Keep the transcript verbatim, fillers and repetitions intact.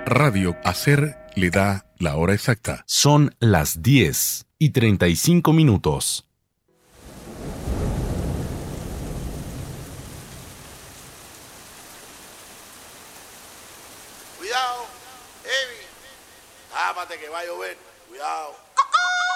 Radio Hacer le da la hora exacta. Son las diez y treinta y cinco minutos. Cuidado, Evi. Tápate que va a llover. Cuidado.